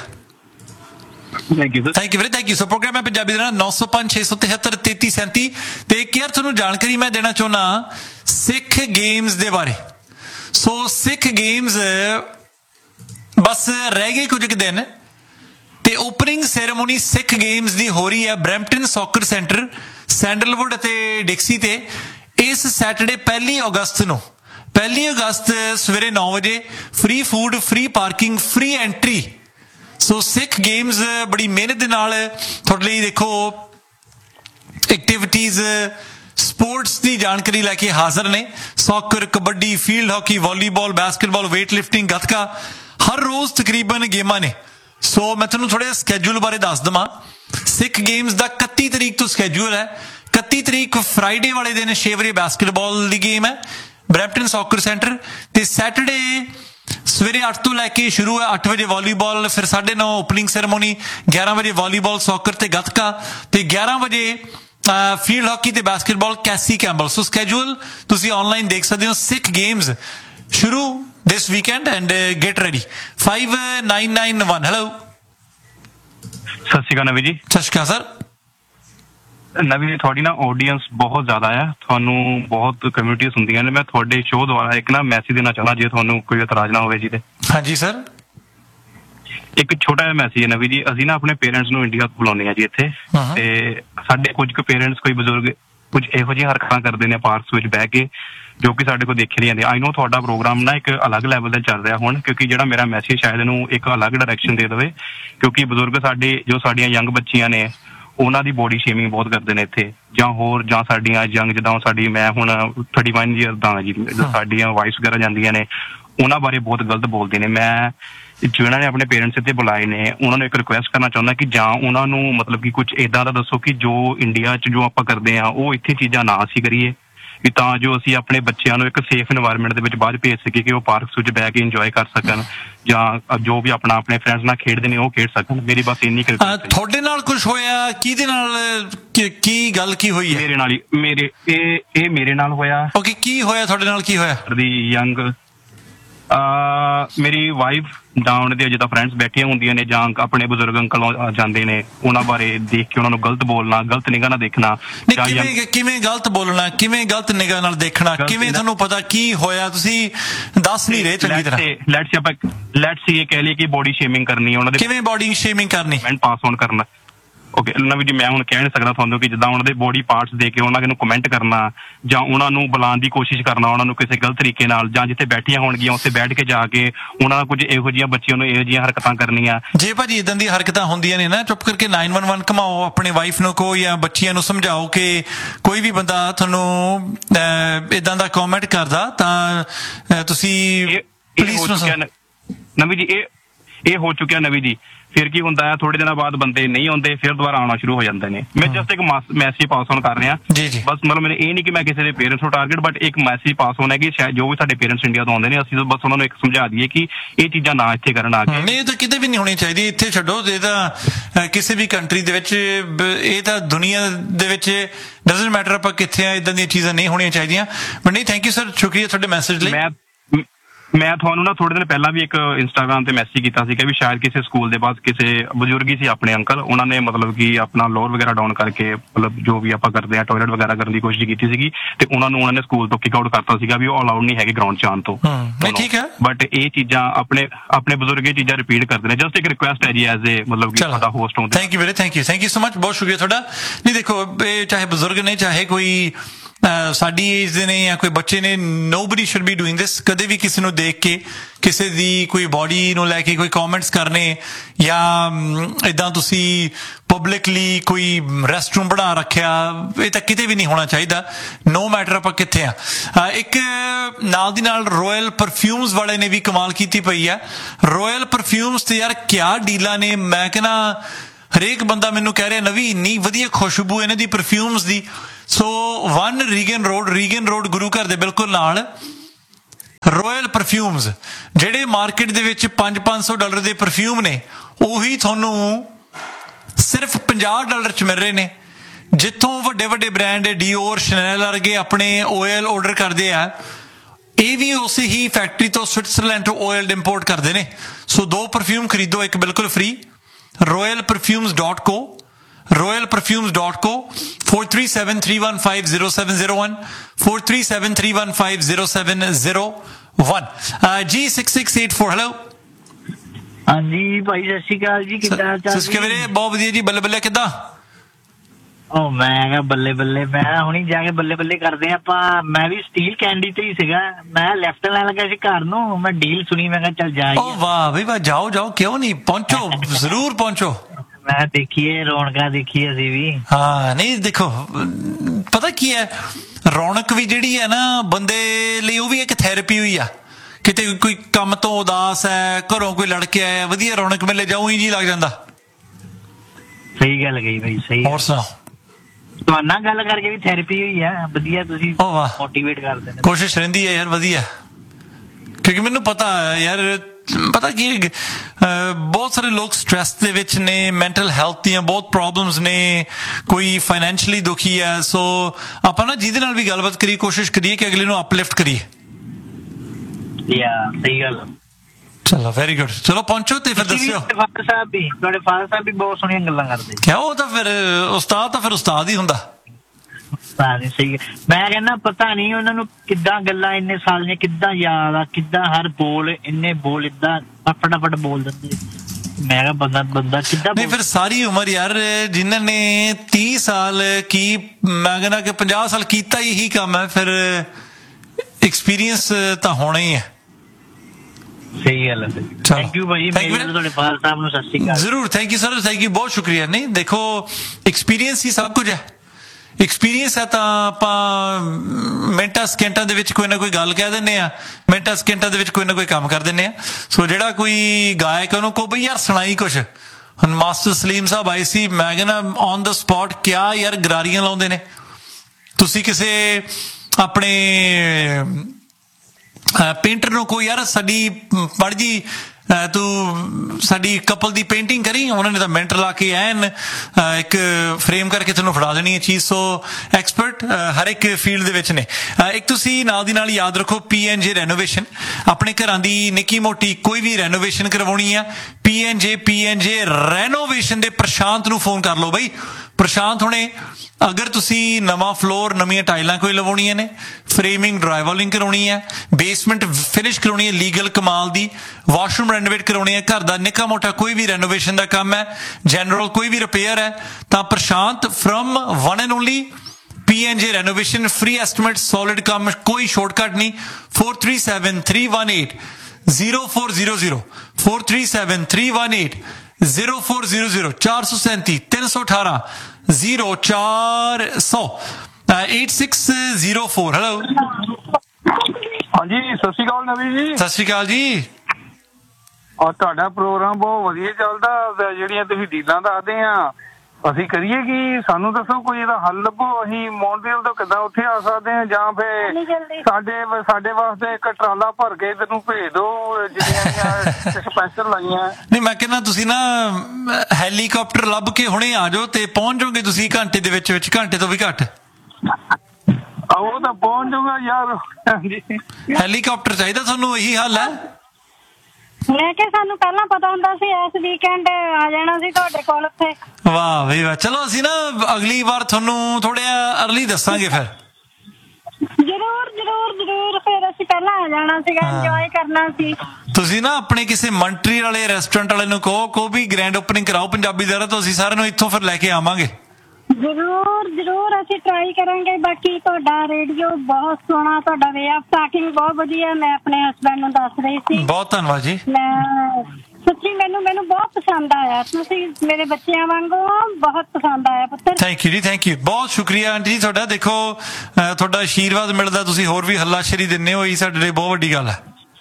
ਥੈਂਕ ਯੂ ਥੈਂਕ ਯੂ ਵੀਰੇ, ਥੈਂਕ ਯੂ। ਸੋ ਪ੍ਰੋਗਰਾਮ ਹੈ ਪੰਜਾਬੀ ਦਾ ਨੌ ਸੌ ਪੰਜ ਛੇ ਸੌ ਤਿਹੱਤਰ ਤੇਤੀ ਸੈਂਤੀ। ਤੇ ਇੱਕ ਯਾਰ ਤੁਹਾਨੂੰ ਜਾਣਕਾਰੀ ਮੈਂ ਦੇਣਾ ਚਾਹੁੰਦਾ ਸਿੱਖ ਗੇਮਸ ਦੇ ਬਾਰੇ। ਸੋ ਸਿੱਖ ਗੇਮਸ ਬਸ ਰਹਿ ਗਏ ਕੁਝ ਕੁ ਦਿਨ ਤੇ ਓਪਨਿੰਗ ਸੈਰੇਮੋਨੀ ਸਿੱਖ ਗੇਮਸ ਦੀ ਹੋ ਰਹੀ ਹੈ ਬਰੈਂਪਟਨ ਸੌਕਰ ਸੈਂਟਰ, ਸੈਂਡਲਵੁੱਡ ਅਤੇ ਡਿਕਸੀ ਤੇ ਇਸ ਸੈਟਰਡੇ ਪਹਿਲੀ ਅਗਸਤ ਨੂੰ। ਪਹਿਲੀ ਅਗਸਤ ਸਵੇਰੇ ਨੌ ਵਜੇ। Free food, free parking, free entry ਸੋ ਸਿੱਖ ਗੇਮਸ ਬੜੀ ਮਿਹਨਤ ਦੇ ਨਾਲ ਤੁਹਾਡੇ ਲਈ ਦੇਖੋ ਐਕਟੀਵਿਟੀਜ਼ ਸਪੋਰਟਸ ਦੀ ਜਾਣਕਾਰੀ ਲੈ ਕੇ ਹਾਜ਼ਰ ਨੇ। Soccer, kabaddi, field hockey, volleyball, basketball, weight lifting, gatka, ਹਰ ਰੋਜ਼ ਤਕਰੀਬਨ ਗੇਮਾਂ ਨੇ। ਸੋ ਮੈਂ ਤੁਹਾਨੂੰ ਥੋੜ੍ਹਾ ਜਿਹਾ ਸਕੈਜੂਲ ਬਾਰੇ ਦੱਸ ਦੇਵਾਂ। ਸਿੱਖ ਗੇਮਸ ਦਾ ਇਕੱਤੀ ਤਰੀਕ ਤੋਂ ਸਕੈਜੂਲ ਹੈ। ਇਕੱਤੀ ਤਰੀਕ ਫਰਾਈਡੇ ਵਾਲੇ ਦਿਨ ਛੇ ਵਜੇ ਬਾਸਕਟਬਾਲ ਦੀ ਗੇਮ ਹੈ ਬਰੈਂਪਟਨ ਸੌਕਰ ਸੈਂਟਰ, ਤੇ ਸੈਟਰਡੇ ਸਵੇਰੇ ਅੱਠ ਤੋਂ ਲੈ ਕੇ ਸ਼ੁਰੂ ਹੈ, ਅੱਠ ਵਜੇ ਵਾਲੀਬਾਲ, ਫਿਰ ਸਾਢੇ ਨੌ ਓਪਨਿੰਗ ਸੈਰੇਮੋਨੀ, ਗਿਆਰਾਂ ਵਜੇ ਵਾਲੀਬਾਲ, ਸੌਕਰ ਤੇ ਗੱਤਕਾ, ਤੇ ਗਿਆਰਾਂ ਵਜੇ ਫੀਲਡ ਹਾਕੀ ਤੇ ਬਾਸਕਟਬਾਲ ਕੈਸੀ ਕੈਂਬਲ। ਸੋ ਸਕੈਜੂਲ ਤੁਸੀਂ ਆਨਲਾਈਨ ਦੇਖ ਸਕਦੇ ਹੋ। ਸਿੱਖ ਗੇਮਸ ਸ਼ੁਰੂ ਦਿਸ weekend and get ready. five nine nine one hello. ਸਤਿ ਸ਼੍ਰੀ ਅਕਾਲ ਨਵੀ ਜੀ। ਸਤਿ ਸ਼੍ਰੀ ਅਕਾਲ ਸਰ। ਨਵੀ ਜੀ, ਤੁਹਾਡੀ ਨਾ ਆਡੀਅנס ਬਹੁਤ ਜ਼ਿਆਦਾ ਆ, ਤੁਹਾਨੂੰ ਬਹੁਤ ਕਮਿਊਨਿਟੀਆਂ ਹੁੰਦੀਆਂ ਨੇ। ਮੈਂ ਤੁਹਾਡੇ ਸ਼ੋਅ ਦੁਆਰਾ ਇੱਕ ਨਾ ਮੈਸੇਜ ਦੇਣਾ ਚਾਹੁੰਦਾ, ਜੇ ਤੁਹਾਨੂੰ ਕੋਈ ਇਤਰਾਜ਼ ਨਾ ਹੋਵੇ ਜੀ। ਤੇ ਹਾਂਜੀ ਸਰ। ਇੱਕ ਛੋਟਾ ਜਿਹਾ ਮੈਸੇਜ ਹੈ ਨਵੀ ਜੀ। ਅਸੀਂ ਨਾ ਆਪਣੇ ਪੇਰੈਂਟਸ ਨੂੰ ਇੰਡੀਆ ਤੋਂ ਬੁਲਾਉਂਦੇ ਹਾਂ ਜੀ ਇੱਥੇ, ਤੇ ਸਾਡੇ ਕੁਝ ਕੁ ਪੇਰੈਂਟਸ, ਕੋਈ ਬਜ਼ੁਰਗ ਕੁਝ ਇਹੋ ਜਿਹੀਆਂ ਹਰਕਤਾਂ ਕਰਦੇ ਨੇ ਪਾਰਕਸ ਵਿੱਚ ਬਹਿ ਕੇ, ਜੋ ਕਿ ਸਾਡੇ ਕੋਲ ਦੇਖੇ ਨਹੀਂ ਜਾਂਦੇ। ਆਈ ਨੋ ਤੁਹਾਡਾ ਪ੍ਰੋਗਰਾਮ ਨਾ ਇੱਕ ਅਲੱਗ ਲੈਵਲ ਤੇ ਚੱਲ ਰਿਹਾ ਹੁਣ, ਕਿਉਂਕਿ ਜਿਹੜਾ ਮੇਰਾ ਮੈਸੇਜ ਸ਼ਾਇਦ ਇਹਨੂੰ ਇੱਕ ਅਲੱਗ ਡਾਇਰੈਕਸ਼ਨ ਦੇ ਦੇਵੇ, ਕਿਉਂਕਿ ਬਜ਼ੁਰਗ ਸਾਡੇ ਜੋ ਸਾਡੀਆਂ ਯੰਗ ਬੱਚੀਆਂ ਨੇ ਉਹਨਾਂ ਦੀ ਬੋਡੀ ਸ਼ੇਮਿੰਗ ਬਹੁਤ ਕਰਦੇ ਨੇ ਇੱਥੇ, ਜਾਂ ਹੋਰ ਜਾਂ ਸਾਡੀਆਂ ਯੰਗ, ਜਿੱਦਾਂ ਸਾਡੀ ਮੈਂ ਹੁਣ ਥਰਟੀ ਵਨ ਈਅਰ ਦਾ ਜੀ, ਸਾਡੀਆਂ ਵਾਈਫ ਵਗੈਰਾ ਜਾਂਦੀਆਂ ਨੇ ਉਹਨਾਂ ਬਾਰੇ ਬਹੁਤ ਗਲਤ ਬੋਲਦੇ ਨੇ। ਮੈਂ ਜਿਹਨਾਂ ਨੇ ਆਪਣੇ ਪੇਰੈਂਟਸ ਇੱਥੇ ਬੁਲਾਏ ਨੇ ਉਹਨਾਂ ਨੂੰ ਇੱਕ ਰਿਕੁਐਸਟ ਕਰਨਾ ਚਾਹੁੰਦਾ ਕਿ ਜਾਂ ਉਹਨਾਂ ਨੂੰ ਮਤਲਬ ਕਿ ਕੁਝ ਏਦਾਂ ਦਾ ਦੱਸੋ ਕਿ ਜੋ ਇੰਡੀਆ 'ਚ ਜੋ ਆਪਾਂ ਕਰਦੇ ਹਾਂ ਉਹ ਇੱਥੇ ਚੀਜ਼ਾਂ ਨਾ ਅਸੀਂ ਕਰੀਏ, ਵੀ ਤਾਂ ਜੋ ਅਸੀਂ ਆਪਣੇ ਬੱਚਿਆਂ ਨੂੰ ਇੱਕ ਸੇਫ ਇਨਵਾਇਰਨਮੈਂਟ ਦੇ ਵਿੱਚ ਬਾਅਦ ਭੇਜ ਸਕੀਏ ਕਿ ਉਹ ਪਾਰਕਸ ਵਿੱਚ ਬਹਿ ਕੇ ਇੰਜੋਏ ਕਰ ਸਕਣ, ਜਾਂ ਜੋ ਵੀ ਆਪਣਾ ਆਪਣੇ ਫਰੈਂਡਸ ਨਾਲ ਖੇਡਦੇ ਨੇ ਉਹ ਖੇਡ ਸਕਣ। ਮੇਰੀ ਬਸ ਇੰਨੀ ਕੁ ਰਿਕੁਐਸਟ ਹੈ। ਤੁਹਾਡੇ ਨਾਲ ਕੁਝ ਹੋਇਆ? ਕਿਹਦੇ ਨਾਲ? ਕੀ ਗੱਲ ਕੀ ਹੋਈ ਹੈ? ਮੇਰੇ ਨਾਲ ਹੀ, ਮੇਰੇ ਇਹ ਇਹ ਮੇਰੇ ਨਾਲ ਹੋਇਆ। ਓਕੇ, ਕੀ ਹੋਇਆ ਤੁਹਾਡੇ ਨਾਲ? ਕੀ ਹੋਇਆ? ਦੀ ਯੰਗ ਮੇਰੀ ਵਾਈਫ ਜਾਂ ਉਹਨਾਂ ਦੇ ਜਿੱਦਾਂ ਫਰੈਂਡਸ ਬੈਠੀਆਂ ਹੁੰਦੀਆਂ ਨੇ, ਜਾਂ ਆਪਣੇ ਬਜ਼ੁਰਗ ਅੰਕਲ ਜਾਂਦੇ ਨੇ, ਉਹਨਾਂ ਬਾਰੇ ਦੇਖ ਕੇ ਉਹਨਾਂ ਨੂੰ ਗਲਤ ਬੋਲਣਾ, ਗਲਤ ਨਿਗਾਹ ਨਾਲ ਦੇਖਣਾ। ਕਿਵੇਂ ਕਿਵੇਂ ਗਲਤ ਬੋਲਣਾ, ਕਿਵੇਂ ਗਲਤ ਨਿਗਾਹ ਨਾਲ ਦੇਖਣਾ, ਕਿਵੇਂ ਤੁਹਾਨੂੰ ਪਤਾ ਕੀ ਹੋਇਆ? ਤੁਸੀਂ ਦੱਸ ਨਹੀਂ ਰਹੇ ਚੰਗੀ ਤਰ੍ਹਾਂ। ਲੈਟਸ ਆਪਾਂ ਲੈਟਸ ਇਹ ਕਹਿ ਲਈਏ ਕਿ ਬੋਡੀ ਸ਼ੇਮਿੰਗ ਕਰਨੀ ਉਹਨਾਂ ਦੇ। ਕਿਵੇਂ ਬੋਡੀ ਸ਼ੇਮਿੰਗ ਕਰਨੀ? ਪਾਸ ਔਨ ਕਰਨਾ। ਓਕੇ ਨਵੀ ਜੀ, ਮੈਂ ਹੁਣ ਕਹਿ ਨਹੀਂ ਸਕਦਾ ਤੁਹਾਨੂੰ ਕਿ ਜਿੱਦਾਂ ਉਹਨਾਂ ਦੇ ਬੋਡੀ ਪਾਰਟਸ ਦੇ ਕੇ ਉਹਨਾਂ ਨੂੰ ਕਮੈਂਟ ਕਰਨਾ, ਜਾਂ ਉਹਨਾਂ ਨੂੰ ਬੁਲਾਉਣ ਦੀ ਕੋਸ਼ਿਸ਼ ਕਰਨਾ ਉਹਨਾਂ ਨੂੰ ਕਿਸੇ ਗਲਤ ਤਰੀਕੇ ਨਾਲ, ਜਾਂ ਜਿੱਥੇ ਬੈਠੀਆਂ ਹੋਣਗੀਆਂ ਉੱਥੇ ਬੈਠ ਕੇ ਜਾ ਕੇ ਉਹਨਾਂ ਦਾ ਕੁਝ ਇਹੋ ਜਿਹੀਆਂ ਬੱਚਿਆਂ ਨੂੰ ਇਹੋ ਜਿਹੀਆਂ ਹਰਕਤਾਂ ਕਰਨੀਆਂ। ਜੇ ਭਾਜੀ ਇਦਾਂ ਦੀਆਂ ਹਰਕਤਾਂ ਹੁੰਦੀਆਂ ਨੇ ਨਾ, ਚੁੱਪ ਕਰਕੇ ਨਾਈਨ ਵਨ ਵਨ ਘਮਾਓ, ਆਪਣੇ ਵਾਈਫ ਨੂੰ ਕਹੋ ਜਾਂ ਬੱਚਿਆਂ ਨੂੰ ਸਮਝਾਓ ਕਿ ਕੋਈ ਵੀ ਬੰਦਾ ਤੁਹਾਨੂੰ ਇਦਾਂ ਦਾ ਕਮੈਂਟ ਕਰਦਾ ਤਾਂ ਤੁਸੀਂ ਪਲੀਜ਼। ਨਵੀ ਜੀ ਇਹ ਇਹ ਹੋ ਚੁੱਕਿਆ ਨਵੀ ਜੀ। ਫਿਰ ਕੀ ਹੁੰਦਾ ਹੈ, ਥੋੜੇ ਦਿਨਾਂ ਬਾਅਦ ਬੰਦੇ ਨਹੀਂ ਆਉਂਦੇ, ਫਿਰ ਦੁਬਾਰਾ ਆਉਣਾ ਸ਼ੁਰੂ ਹੋ ਜਾਂਦੇ ਨੇ। ਮੈਂ ਜਸਟ ਇੱਕ ਮੈਸੇਜ ਪਾਸ ਔਨ ਕਰ ਰਿਹਾ ਬਸ, ਮਤਲਬ ਮੈਨੂੰ ਇਹ ਨਹੀਂ ਕਿ ਮੈਂ ਕਿਸੇ ਦੇ ਪੇਰੈਂਟਸ ਨੂੰ ਟਾਰਗੇਟ, ਬਟ ਇੱਕ ਮੈਸੇਜ ਪਾਸ ਹੋਣਾ ਕਿ ਸ਼ਾਇਦ ਜੋ ਵੀ ਸਾਡੇ ਪੇਰੈਂਟਸ ਇੰਡੀਆ ਤੋਂ ਆਉਂਦੇ ਨੇ, ਅਸੀਂ ਬਸ ਉਹਨਾਂ ਨੂੰ ਇੱਕ ਸਮਝਾ ਦਈਏ ਕਿ ਇਹ ਚੀਜ਼ਾਂ ਨਾ ਇੱਥੇ ਕਰਨ ਆ ਕੇ। ਇਹ ਤਾਂ ਕਿਤੇ ਵੀ ਨਹੀਂ ਹੋਣੀ ਚਾਹੀਦੀ, ਇੱਥੇ ਛੱਡੋ। ਇਹ ਤਾਂ ਕਿਸੇ ਵੀ ਕੰਟਰੀ ਦੇ ਵਿੱਚ, ਇਹ ਤਾਂ ਦੁਨੀਆ ਦੇ ਵਿੱਚ ਡਜ਼ਨਟ ਮੈਟਰ ਆਪਾਂ ਕਿੱਥੇ ਆ, ਇਦਾਂ ਦੀਆਂ ਚੀਜ਼ਾਂ ਨਹੀਂ ਹੋਣੀਆਂ ਚਾਹੀਦੀਆਂ। ਬਟ ਨਹੀਂ, ਥੈਂਕ ਯੂ ਸਰ, ਸ਼ੁਕਰੀਆ ਤੁਹਾਡੇ ਮੈਸੇਜ ਲਈ। ਮੈਂ ਤੁਹਾਨੂੰ ਨਾ ਥੋੜੇ ਦਿਨ ਪਹਿਲਾਂ ਵੀ ਇੱਕ ਇੰਸਟਾਗ੍ਰਾਮ ਤੇ ਮੈਸੇਜ ਕੀਤਾ ਸੀ ਕਿ ਵੀ ਸ਼ਾਇਦ ਕਿਸੇ ਸਕੂਲ ਦੇ ਬਾਅਦ ਕਿਸੇ ਬਜ਼ੁਰਗ ਹੀ ਸੀ ਆਪਣੇ ਅੰਕਲ, ਉਹਨਾਂ ਨੇ ਮਤਲਬ ਕਿ ਆਪਣਾ ਲੋਅਰ ਵਗੈਰਾ ਡਾਊਨ ਕਰਕੇ, ਮਤਲਬ ਜੋ ਵੀ ਆਪਾਂ ਕਰਦੇ ਹਾਂ ਟਾਇਲਟ ਵਗੈਰਾ ਕਰਨ ਦੀ ਕੋਸ਼ਿਸ਼ ਕੀਤੀ ਸੀਗੀ, ਤੇ ਉਹਨਾਂ ਨੂੰ ਉਹਨਾਂ ਨੇ ਸਕੂਲ ਤੋਂ ਕਿਕ ਆਊਟ ਕਰਤਾ ਸੀਗਾ ਵੀ ਉਹ ਅਲਾਉਡ ਨਹੀਂ ਹੈਗੇ ਗਰਾਊਂਡ 'ਚ ਆਉਣ ਤੋਂ। ਠੀਕ ਹੈ, ਬਟ ਇਹ ਚੀਜ਼ਾਂ ਆਪਣੇ ਆਪਣੇ ਬਜ਼ੁਰਗ ਇਹ ਚੀਜ਼ਾਂ ਰਿਪੀਟ ਕਰਦੇ ਨੇ। ਜਸਟ ਇੱਕ ਰਿਕੁਐਸਟ ਹੈ ਜੀ ਐਜ਼ ਏ ਮਤਲਬ ਕਿ ਤੁਹਾਡਾ ਹੋਸਟ ਹੁੰਦਾ। ਥੈਂਕ ਯੂ ਵੀਰੇ, thank you thank you so much, ਬਹੁਤ ਸ਼ੁਕਰੀਆ ਤੁਹਾਡਾ। ਨਹੀਂ ਦੇਖੋ, ਇਹ ਚਾਹੇ ਬਜ਼ੁਰਗ ਨੇ, ਚਾਹੇ ਕੋਈ ਸਾਡੀ ਏਜ ਦੇ ਨੇ ਜਾਂ ਕੋਈ ਬੱਚੇ ਨੇ, ਨੋਬਡੀ ਸ਼ੁਡ ਬੀ ਡੂਇੰਗ ਦਿਸ। ਕਦੇ ਵੀ ਕਿਸੇ ਨੂੰ ਦੇਖ ਕੇ ਕਿਸੇ ਦੀ ਕੋਈ ਬੋਡੀ ਨੂੰ ਲੈ ਕੇ ਕੋਈ ਕਮੈਂਟਸ ਕਰਨੇ, ਜਾਂ ਇਦਾਂ ਤੁਸੀਂ ਪਬਲਿਕਲੀ ਕੋਈ ਰੈਸਟ ਰੂਮ ਬਣਾ ਰੱਖਿਆ, ਇਹ ਤਾਂ ਕਿਤੇ ਵੀ ਨਹੀਂ ਹੋਣਾ ਚਾਹੀਦਾ, ਨੋ ਮੈਟਰ ਆਪਾਂ ਕਿੱਥੇ ਆ। ਇੱਕ ਨਾਲ ਦੀ ਨਾਲ ਰੋਇਲ ਪਰਫਿਊਮਸ ਵਾਲੇ ਨੇ ਵੀ ਕਮਾਲ ਕੀਤੀ ਪਈ ਆ। ਰੋਇਲ ਪਰਫਿਊਮਸ ਤੇ ਯਾਰ ਕਿਆ ਡੀਲਾਂ ਨੇ, ਮੈਂ ਕਹਿੰਦਾ ਹਰੇਕ ਬੰਦਾ ਮੈਨੂੰ ਕਹਿ ਰਿਹਾ ਨਵੀਂ ਇੰਨੀ ਵਧੀਆ ਖੁਸ਼ਬੂ ਇਹਨਾਂ ਦੀ ਪਰਫਿਊਮਸ ਦੀ। ਸੋ one Reagan road, Reagan road ਗੁਰੂ ਘਰ ਦੇ ਬਿਲਕੁਲ ਨਾਲ ਰੋਇਲ ਪਰਫਿਊਮਸ, ਜਿਹੜੇ ਮਾਰਕੀਟ ਦੇ ਵਿੱਚ ਪੰਜ ਪੰਜ ਸੌ ਡਾਲਰ ਦੇ ਪਰਫਿਊਮ ਨੇ, ਉਹੀ ਤੁਹਾਨੂੰ ਸਿਰਫ ਪੰਜਾਹ ਡਾਲਰ ਚ ਮਿਲ ਰਹੇ ਨੇ। ਜਿੱਥੋਂ ਵੱਡੇ ਵੱਡੇ ਬ੍ਰਾਂਡ ਡੀਓਰ, ਸ਼ਨੈਲ ਵਰਗੇ ਆਪਣੇ ਓਇਲ ਆਰਡਰ ਕਰਦੇ ਆ, ਇਹ ਵੀ ਉਸੇ ਹੀ ਫੈਕਟਰੀ ਤੋਂ ਸਵਿਟਜ਼ਰਲੈਂਡ ਤੋਂ ਓਇਲ ਇੰਪੋਰਟ ਕਰਦੇ ਨੇ। ਸੋ ਦੋ ਪਰਫਿਊਮ ਖਰੀਦੋ, ਇੱਕ ਬਿਲਕੁਲ free. royal perfumes dot co, royal perfumes dot co, four three seven three one five zero seven zero one, four three seven three one five zero seven zero one. G six six eight four, hello. ਹਾਂਜੀ ਭਾਈ, ਸਤਿ ਸ਼੍ਰੀ ਅਕਾਲ ਜੀ, ਕਿੱਦਾਂ ਚੱਲ ਰਹੀ? ਸਸਕੇ ਵੀਰੇ, ਬਹੁਤ ਵਧੀਆ ਜੀ, ਬੱਲੇ ਬੱਲੇ, ਕਿੱਦਾਂ? ਉਹ ਮੈਂ ਕਿਹਾ ਬੱਲੇ ਬੱਲੇ, ਮੈਂ ਹੁਣੀ ਜਾ ਕੇ ਬੱਲੇ ਬੱਲੇ ਕਰਦੇ ਆਪਾਂ। ਮੈਂ ਵੀ ਸਟੀਲ ਕੈਂਡੀ ਤੇ ਹੀ ਸੀਗਾ, ਮੈਂ ਲੈਫਟ ਲੈਣ ਲੱਗਾ ਸੀ ਘਰ ਨੂੰ, ਮੈਂ ਡੀਲ ਸੁਣੀ, ਮੈਂ ਕਿਹਾ ਚੱਲ ਜਾ। ਓ ਵਾਹ ਬਈ ਵਾਹ, ਜਾਓ ਜਾਓ, ਕਿਉਂ ਨਹੀਂ, ਪਹੁੰਚੋ, ਜ਼ਰੂਰ ਪਹੁੰਚੋ। ਮੈਂ ਦੇਖੀਏ ਰੌਣਕਾਂ, ਦੇਖੀਏ ਅਸੀਂ ਵੀ। ਹਾਂ ਨਹੀਂ ਦੇਖੋ ਪਤਾ ਕੀ ਹੈ, ਰੌਣਕ ਵੀ ਜਿਹੜੀ ਹੈ ਨਾ ਬੰਦੇ ਲਈ ਉਹ ਵੀ ਇੱਕ ਥੈਰੇਪੀ ਹੋਈ ਆ। ਕਿਤੇ ਕੋਈ ਕੰਮ ਤੋਂ ਉਦਾਸ ਹੈ, ਘਰੋਂ ਕੋਈ ਲੜ ਕੇ ਆਇਆ, ਵਧੀਆ ਰੌਣਕ ਮੇਲੇ ਜਾਊ ਹੀ ਜੀ ਲੱਗ ਜਾਂਦਾ। ਸਹੀ ਗੱਲ ਕਹੀ ਬਈ, ਸਹੀ। ਹੋਰ ਸੁਣਾਓ? ਤੁਹਾਡੇ ਨਾਲ ਗੱਲ ਕਰਕੇ ਵੀ ਥੈਰੇਪੀ ਹੋਈ ਆ, ਵਧੀਆ। ਤੁਸੀਂ ਓ ਵਾਹ, ਮੋਟੀਵੇਟ ਕਰਦੇ ਨੇ। ਕੋਸ਼ਿਸ਼ ਰਹਿੰਦੀ ਹੈ ਯਾਰ, ਵਧੀਆ। ਕਿਉਂਕਿ ਮੈਨੂੰ ਪਤਾ ਯਾਰ, ਪਤਾ ਕੀ ਬਹੁਤ ਸਾਰੇ ਲੋਕ ਸਟ੍ਰੈਸ ਦੇ ਵਿੱਚ ਨੇ, ਮੈਂਟਲ ਹੈਲਥ ਦੀਆਂ ਬਹੁਤ ਪ੍ਰੋਬਲਮਸ ਨੇ, ਕੋਈ ਫਾਈਨੈਂਸ਼ੀਅਲੀ ਦੁਖੀ ਹੈ। ਸੋ ਆਪਾਂ ਨਾ ਜਿਹਦੇ ਨਾਲ ਵੀ ਗੱਲਬਾਤ ਕਰੀਏ, ਕੋਸ਼ਿਸ਼ ਕਰੀਏ ਕਿ ਅਗਲੇ ਨੂੰ ਅਪਲਿਫਟ ਕਰੀਏ। ਯਾ ਸਹੀ ਗੱਲ। ਚਲੋ ਵੈਰੀ ਗੁੱਡ, ਚਲੋ ਪਹੁੰਚੋ ਤੇ ਫਿਰ ਦੱਸਿਓ। ਫਾਦਰ ਸਾਹਿਬ ਵੀ, ਤੁਹਾਡੇ ਫਾਦਰ ਸਾਹਿਬ ਵੀ ਬਹੁਤ ਸੋਹਣੀਆਂ ਗੱਲਾਂ ਕਰਦੇ। ਕਿਆ ਉਹ ਤਾਂ ਫਿਰ ਉਸਤਾਦ ਤਾਂ ਫਿਰ ਉਸਤਾਦ ਹੀ ਹੁੰਦਾ। ਸਹੀ। ਮੈਂ ਕਹਿੰਦਾ ਪਤਾ ਨਹੀਂ ਉਹਨਾਂ ਨੂੰ ਕਿੱਦਾਂ ਗੱਲਾਂ ਇੰਨੇ ਸਾਲ ਦੀਆਂ ਕਿੱਦਾਂ ਯਾਦ ਆ, ਕਿੱਦਾਂ ਹਰ ਬੋਲ ਇੰਨੇ ਬੋਲ ਏਦਾਂ ਫਟਾਫਟ ਬੋਲ ਦਿੰਦੇ। ਮੈਂ ਕਿਹਾ ਬੰਦਾ ਬੰਦਾ ਕਿੱਦਾਂ ਨਹੀਂ, ਫਿਰ ਸਾਰੀ ਉਮਰ ਯਾਰ ਜਿਨ੍ਹਾਂ ਨੇ ਤੀਹ ਸਾਲ ਕੀ, ਮੈਂ ਕਹਿੰਦਾ ਕਿ ਪੰਜਾਹ ਸਾਲ ਕੀਤਾ ਇਹੀ ਕੰਮ ਹੈ, ਫਿਰ ਐਕਸਪੀਰੀਅੰਸ ਤਾਂ ਹੋਣਾ ਹੀ ਹੈ। ਸਹੀ ਗੱਲ ਹੈ। ਥੈਂਕ ਯੂ ਭਾਈ, ਤੁਹਾਡੇ ਫਾਦਰ ਸਾਹਿਬ ਨੂੰ ਸਤਿ ਸ਼੍ਰੀ ਅਕਾਲ। ਜ਼ਰੂਰ, thank you sir, thank you, ਬਹੁਤ ਸ਼ੁਕਰੀਆ। ਨਹੀਂ ਦੇਖੋ ਐਕਸਪੀਰੀਅੰਸ ਹੀ ਸਭ ਕੁਝ ਹੈ। ਐਕਸਪੀਰੀਅੰਸ ਹੈ ਤਾਂ ਆਪਾਂ ਮਿੰਟਾਂ ਸਕਿੰਟਾਂ ਦੇ ਵਿੱਚ ਕੋਈ ਨਾ ਕੋਈ ਗੱਲ ਕਹਿ ਦਿੰਦੇ ਆ, ਮਿੰਟਾਂ ਸਕਿੰਟਾਂ ਦੇ ਵਿੱਚ ਕੋਈ ਨਾ ਕੋਈ ਕੰਮ ਕਰ ਦਿੰਦੇ ਆ। ਸੋ ਜਿਹੜਾ ਕੋਈ ਗਾਇਕ ਉਹਨੂੰ ਕਹੋ ਬਈ ਯਾਰ ਸੁਣਾਈ ਕੁਛ। ਹੁਣ ਮਾਸਟਰ ਸਲੀਮ ਸਾਹਿਬ ਆਏ ਸੀ, ਮੈਂ ਕਹਿੰਦਾ ਔਨ ਦਾ ਸਪੌਟ ਕਿਆ ਯਾਰ ਗਰਾਰੀਆਂ ਲਾਉਂਦੇ ਨੇ। ਤੁਸੀਂ ਕਿਸੇ ਆਪਣੇ ਪੇਂਟਰ ਨੂੰ ਕੋਈ ਯਾਰ ਸਾਡੀ ਪੜ ਜੀ ਤੂੰ ਸਾਡੀ ਕਪਲ ਦੀ ਪੇਂਟਿੰਗ ਕਰੀ, ਉਹਨਾਂ ਨੇ ਤਾਂ ਮਿੰਟ ਲਾ ਕੇ ਐਨ ਇੱਕ ਫਰੇਮ ਕਰਕੇ ਤੁਹਾਨੂੰ ਫੜਾ ਦੇਣੀ ਹੈ ਚੀਜ਼। ਸੋ ਐਕਸਪਰਟ ਹਰ ਇੱਕ ਫੀਲਡ ਦੇ ਵਿੱਚ ਨੇ। ਇੱਕ ਤੁਸੀਂ ਨਾਲ ਦੀ ਨਾਲ ਯਾਦ ਰੱਖੋ, ਪੀ ਐਨ ਜੇ ਰੈਨੋਵੇਸ਼ਨ। ਆਪਣੇ ਘਰਾਂ ਦੀ ਨਿੱਕੀ ਮੋਟੀ ਕੋਈ ਵੀ ਰੈਨੋਵੇਸ਼ਨ ਕਰਵਾਉਣੀ ਆ, ਪੀ ਐਨ ਜੇ ਪੀ ਐਨ ਜੇ ਰੈਨੋਵੇਸ਼ਨ ਦੇ ਪ੍ਰਸ਼ਾਂਤ ਨੂੰ ਫੋਨ ਕਰ ਲਓ ਬਈ। ਪ੍ਰਸ਼ਾਂਤ ਹੁਣੇ ਅਗਰ ਤੁਸੀਂ ਨਵਾਂ ਫਲੋਰ, ਨਵੀਆਂ ਟਾਈਲਾਂ ਕੋਈ ਲਵਾਉਣੀਆਂ ਨੇ, ਫਰੇਮਿੰਗ ਡਰਾਈਵਾਲਿੰਗ ਕਰਾਉਣੀ ਹੈ, ਬੇਸਮੈਂਟ ਫਿਨਿਸ਼ ਕਰਾਉਣੀ ਹੈ ਲੀਗਲ ਕਮਾਲ ਦੀ, ਵਾਸ਼ਰੂਮ ਰੈਨੋਵੇਟ ਕਰਾਉਣੀ ਹੈ, ਘਰ ਦਾ ਨਿੱਕਾ ਮੋਟਾ ਕੋਈ ਵੀ ਰੈਨੋਵੇਸ਼ਨ ਦਾ ਕੰਮ ਹੈ, ਜਨਰਲ ਕੋਈ ਵੀ ਰਿਪੇਅਰ ਹੈ, ਤਾਂ ਪ੍ਰਸ਼ਾਂਤ ਫਰਮ ਵਨ ਐਂਡ ਓਨਲੀ ਪੀ ਐਨ ਜੇ ਰੈਨੋਵੇਸ਼ਨ। ਫ੍ਰੀ ਐਸਟੀਮੇਟ, ਸੋਲਿਡ ਕੰਮ, ਕੋਈ ਸ਼ਾਰਟਕਟ ਨਹੀਂ। four three seven three one eight zero four zero zero four three seven three one eight zero four zero zero ਚਾਰ ਸੌ ਸੈਂਤੀ ਤਿੰਨ ਸੌ ਅਠਾਰਾਂ ਜ਼ੀਰੋ ਚਾਰ ਸੌ eight six zero four। Hello ਹਾਂਜੀ, ਸਤਿ ਸ਼੍ਰੀ ਅਕਾਲ ਨਵੀ ਜੀ। ਸਤਿ ਸ਼੍ਰੀ ਅਕਾਲ ਜੀ। ਔਰ ਤੁਹਾਡਾ ਪ੍ਰੋਗਰਾਮ ਬਹੁਤ ਵਧੀਆ ਚੱਲਦਾ। ਜਿਹੜੀਆਂ ਤੁਸੀਂ ਡੀਲਾਂ ਦੱਸਦੇ ਆ, ਅਸੀਂ ਕਰੀਏ ਕੀ? ਸਾਨੂੰ ਦੱਸੋ ਕੋਈ ਇਹਦਾ ਹੱਲ ਲੱਭੋ। ਅਸੀਂ ਮੌਂਟਰੀਅਲ ਤੋਂ ਕਿੱਦਾਂ ਉੱਥੇ ਆ ਸਕਦੇ ਹਾਂ, ਜਾਂ ਫਿਰ ਸਾਡੇ ਸਾਡੇ ਵਾਸਤੇ ਇੱਕ ਟਰਾਲਾ ਭਰ ਕੇ ਇੱਧਰ ਨੂੰ ਭੇਜ ਦਿਓ ਜਿਹੜੀਆਂ ਸਪੈਸ਼ਲ ਲਾਈਆਂ। ਨਹੀਂ ਮੈਂ ਕਹਿੰਦਾ ਤੁਸੀਂ ਨਾ ਹੈਲੀਕਾਪਟਰ ਲੱਭ ਕੇ ਹੁਣੇ ਆ ਜਾਓ ਤੇ ਪਹੁੰਚ ਜਾਓਗੇ ਤੁਸੀਂ ਘੰਟੇ ਦੇ ਵਿੱਚ ਵਿੱਚ, ਘੰਟੇ ਤੋਂ ਵੀ ਘੱਟ। ਉਹ ਤਾਂ ਪਹੁੰਚ ਜਾਊਗਾ ਯਾਰ। ਹੈਲੀਕਾਪਟਰ ਚਾਹੀਦਾ ਤੁਹਾਨੂੰ, ਇਹੀ ਹੱਲ ਹੈ। ਮੈਂ ਕਿਹਾ ਸਾਨੂੰ ਪਹਿਲਾਂ ਪਤਾ ਹੁੰਦਾ ਸੀ ਇਸ ਵੀਕਐਂਡ ਆ ਜਾਣਾ ਸੀ ਤੁਹਾਡੇ ਕੋਲ ਉੱਥੇ। ਵਾਹ ਬਈ ਵਾਹ, ਚਲੋ ਅਸੀਂ ਨਾ ਅਗਲੀ ਵਾਰ ਤੁਹਾਨੂੰ ਥੋੜਾ ਅਰਲੀ ਦੱਸਾਂਗੇ ਫਿਰ। ਜ਼ਰੂਰ ਜ਼ਰੂਰ ਜ਼ਰੂਰ, ਫਿਰ ਅਸੀਂ ਪਹਿਲਾਂ ਆ ਜਾਣਾ ਸੀਗਾ, ਇੰਜੋਏ ਕਰਨਾ ਸੀ। ਤੁਸੀਂ ਨਾ ਆਪਣੇ ਕਿਸੇ ਮੰਟਰੀ ਵਾਲੇ ਰੈਸਟੋਰੈਂਟ ਵਾਲੇ ਨੂੰ ਕਹੋ ਕੋ ਵੀ ਗ੍ਰੈਂਡ ਓਪਨਿੰਗ ਕਰਾਓ ਪੰਜਾਬੀ ਦਾ, ਤਾਂ ਅਸੀਂ ਸਾਰਿਆਂ ਨੂੰ ਇੱਥੋਂ ਫਿਰ ਲੈ ਕੇ ਆਵਾਂਗੇ। ਜ਼ਰੂਰ ਜ਼ਰੂਰ, ਅਸੀਂ ਟਰਾਈ ਕਰਾਂਗੇ। ਬਾਕੀ ਤੁਹਾਡਾ ਰੇਡੀਓ ਬਹੁਤ ਸੋਹਣਾ, ਤੁਹਾਡਾ ਵੇ ਆਫ ਟਾਕਿੰਗ ਬਹੁਤ ਵਧੀਆ। ਮੈਂ ਆਪਣੇ ਹਸਬੈਂਡ ਨੂੰ ਦੱਸ ਰਹੀ ਸੀ। ਬਹੁਤ ਧੰਨਵਾਦ ਜੀ। ਮੈਂ ਸੱਚੀ ਮੈਨੂੰ ਮੈਨੂੰ ਬਹੁਤ ਪਸੰਦ ਆਇਆ। ਤੁਸੀਂ ਮੇਰੇ ਬੱਚਿਆਂ ਵਾਂਗੂ, ਬਹੁਤ ਪਸੰਦ ਆਇਆ ਪੁੱਤਰ। ਥੈਂਕ ਯੂ ਜੀ, ਥੈਂਕ ਯੂ, ਬਹੁਤ ਸ਼ੁਕਰੀਆ ਆਂਟੀ ਜੀ ਤੁਹਾਡਾ। ਦੇਖੋ ਤੁਹਾਡਾ ਆਸ਼ੀਰਵਾਦ ਮਿਲਦਾ, ਤੁਸੀਂ ਹੋਰ ਵੀ ਹੱਲਾਸ਼ੇਰੀ ਦਿੰਦੇ ਹੋ, ਇਹ ਸਾਡੇ ਲਈ ਬਹੁਤ ਵੱਡੀ ਗੱਲ ਹੈ।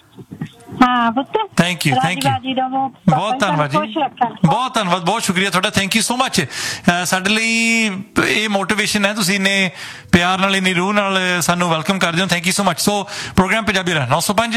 ਹਾਂ ਪੁੱਤ, ਥੈਂਕ ਯੂ, ਥੈਂਕ ਯੂ, ਬਹੁਤ ਧੰਨਵਾਦ ਜੀ, ਬਹੁਤ ਧੰਨਵਾਦ, ਬਹੁਤ ਸ਼ੁਕਰੀਆ ਤੁਹਾਡਾ। Thank you so much. ਸਾਡੇ ਲਈ ਇਹ ਮੋਟੀਵੇਸ਼ਨ ਹੈ, ਤੁਸੀਂ ਇੰਨੇ ਪਿਆਰ ਨਾਲ, ਇੰਨੀ ਰੂਹ ਨਾਲ ਸਾਨੂੰ ਵੈਲਕਮ ਕਰਦੇ ਹੋ। Thank you so much. So programme Punjabi ਦਾ ਨੌ ਸੌ ਪੰਜ